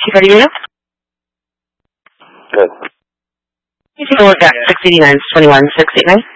Chief, ready to go? Good. You take a look at 689, 21, 689.